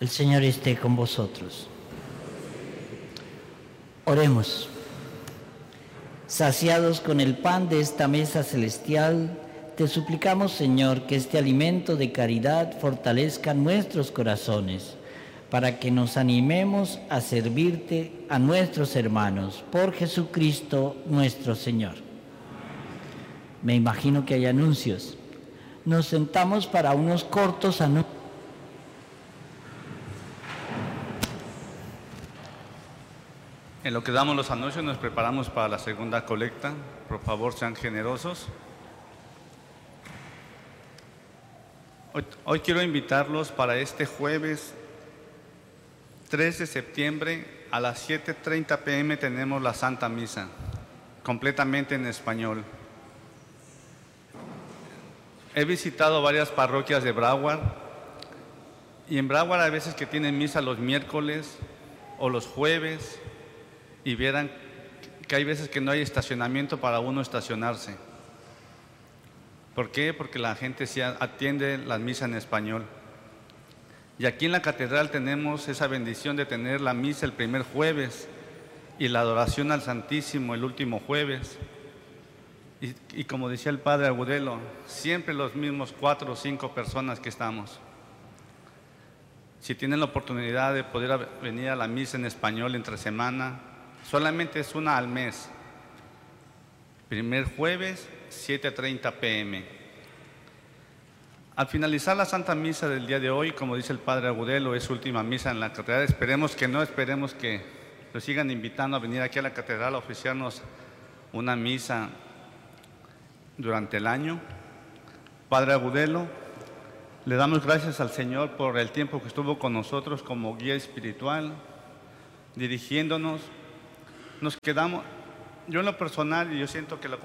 El Señor esté con vosotros. Oremos. Saciados con el pan de esta mesa celestial, te suplicamos, Señor, que este alimento de caridad fortalezca nuestros corazones, para que nos animemos a servirte a nuestros hermanos, por Jesucristo nuestro Señor. Me imagino que hay anuncios. Nos sentamos para unos cortos anuncios. En lo que damos los anuncios, nos preparamos para la segunda colecta. Por favor, sean generosos. Hoy quiero invitarlos para este jueves 3 de septiembre a las 7:30 p.m. tenemos la Santa Misa, completamente en español. He visitado varias parroquias de Broward y en Broward hay veces que tienen misa los miércoles o los jueves y vieran que hay veces que no hay estacionamiento para uno estacionarse. ¿Por qué? Porque la gente sí atiende la misa en español. Y aquí en la catedral tenemos esa bendición de tener la misa el primer jueves y la adoración al Santísimo el último jueves. Y como decía el padre Agudelo, siempre los mismos 4 o 5 personas que estamos. Si tienen la oportunidad de poder venir a la misa en español entre semana, solamente es una al mes. Primer jueves, 7:30 p.m. Al finalizar la Santa Misa del día de hoy, como dice el padre Agudelo, es última misa en la catedral. Esperemos que lo sigan invitando a venir aquí a la catedral a oficiarnos una misa durante el año. Padre Agudelo, le damos gracias al Señor por el tiempo que estuvo con nosotros como guía espiritual, dirigiéndonos. Nos quedamos, yo en lo personal, y yo siento que la